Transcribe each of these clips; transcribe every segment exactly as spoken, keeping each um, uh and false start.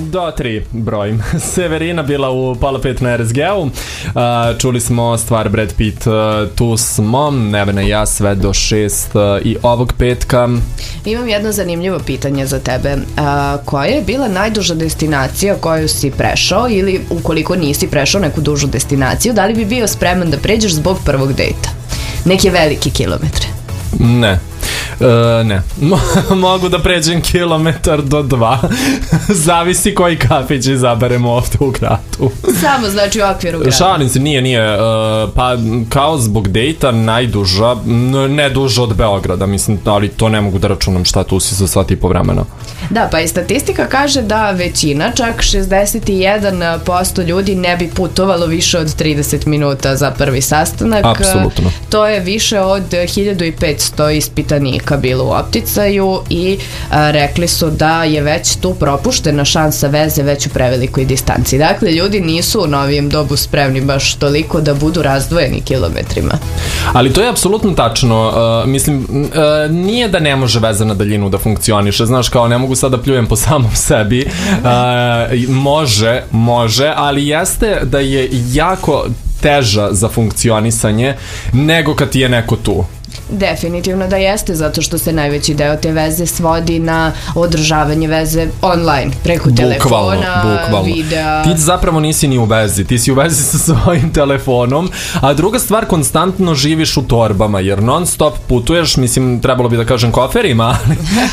do tri brojim. Severina bila u pola pet na er es ge-u. Uh, čuli smo stvar Brad Pitt, uh, tu smo, Nevena i ja sve do šest uh, i ovog petka. Imam jedno zanimljivo pitanje za tebe. A, koja je bila najduža destinacija koju si prešao ili ukoliko nisi prešao neku dužu destinaciju, da li bi bio spreman da pređeš zbog prvog dejta? Neke velike kilometre. Ne. Uh, ne, mogu da pređem kilometar do dva. Zavisi koji kafić izaberemo ovde u gradu. Samo znači u okviru grada. Šalim se, nije, nije uh, pa kao zbog dejta najduža, ne duža od Beograda, mislim, ali to ne mogu da računam šta tu si za sat i po vremena. Da, pa i statistika kaže da većina, čak šezdeset jedan posto ljudi ne bi putovalo više od trideset minuta za prvi sastanak. Apsolutno. To je više od hiljadu petsto ispitanika bilo u opticaju i a, rekli su da je već tu propuštena šansa veze već u prevelikoj distanci. Dakle, ljudi nisu u novijem dobu spremni baš toliko da budu razdvojeni kilometrima. Ali to je apsolutno tačno. Uh, mislim, uh, nije da ne može veza na daljinu da funkcioniše. Znaš, kao ne mogu sad da pljujem po samom sebi. Uh, može, može, ali jeste da je jako teža za funkcionisanje nego kad ti je neko tu. Definitivno da jeste, zato što se najveći deo te veze svodi na održavanje veze online, preko bukvalno, telefona, bukvalno. Videa. Ti zapravo nisi ni u vezi, ti si u vezi sa svojim telefonom, a druga stvar, konstantno živiš u torbama, jer non stop putuješ, mislim, trebalo bi da kažem koferima, ali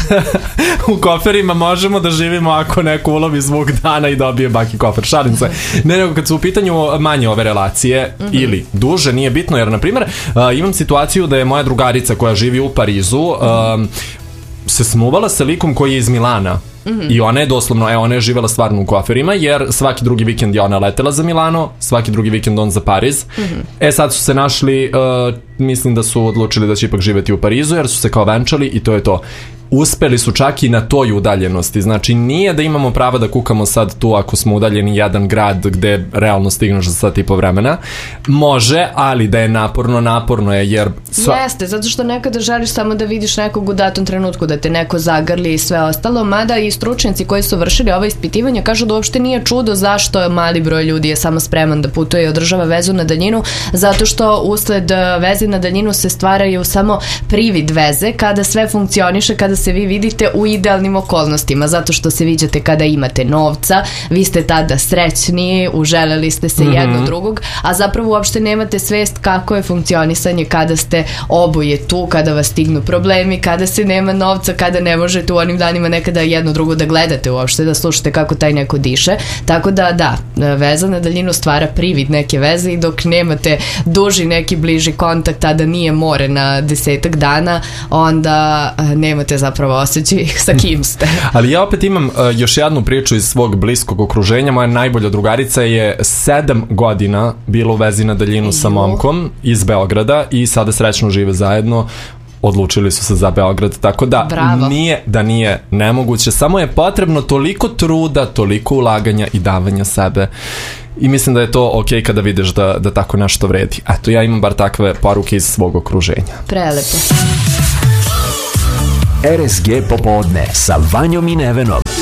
u koferima možemo da živimo ako neko ulovi zvuk dana i dobije baki kofer, šalim se. Ne, nego kad su u pitanju manje ove relacije, mm-hmm. ili duže, nije bitno, jer na primjer uh, imam situaciju da je moja drugarica koja živi u Parizu um, se smuvala sa likom koji je iz Milana. Mm-hmm. I ona je doslovno, e, ona je živela stvarno u koferima, jer svaki drugi vikend je ona letela za Milano, svaki drugi vikend on za Pariz. Mm-hmm. E sad su se našli, uh, mislim da su odlučili da će ipak živeti u Parizu, jer su se kao venčali i to je to. Uspeli su čak i na toj udaljenosti. Znači nije da imamo pravo da kukamo sad tu ako smo udaljeni jedan grad gde realno stigneš za sat i po vremena. Može, ali da je naporno, naporno je, jer... Sva... Jeste, zato što nekada želiš samo da vidiš nekog u datom trenutku, da te neko zagrli i sve ostalo, mada i stručnjaci koji su vršili ova ispitivanja kažu da uopšte nije čudo zašto mali broj ljudi je samo spreman da putuje i održava vezu na daljinu, zato što usled veze na daljinu se stvaraju samo privid veze kada sve funkcioniše, kada se vi vidite u idealnim okolnostima, zato što se viđate kada imate novca, vi ste tada srećni, uželeli ste se mm-hmm. jedno drugog, a zapravo uopšte nemate svest kako je funkcionisanje kada ste oboje tu, kada vas stignu problemi, kada se nema novca, kada ne možete u onim danima nekada jedno drugo da gledate uopšte, da slušate kako taj neko diše, tako da da, veza na daljinu stvara privid neke veze i dok nemate duži neki bliži kontakt, tada nije more na desetak dana, onda nemate zapravo osjećaj sa kim ste. Ali ja opet imam uh, još jednu priču iz svog bliskog okruženja. Moja najbolja drugarica je sedam godina bila u vezi na daljinu sa momkom iz Beograda i sada srećno žive zajedno. Odlučili su se za Beograd, tako da bravo. Nije da nije nemoguće, samo je potrebno toliko truda, toliko ulaganja i davanja sebe. I mislim da je to okej kada vidiš da, da tako nešto vredi. Eto, ja imam bar takve poruke iz svog okruženja. Prelepo. er es ge popodne sa Vanjom i Nevenom.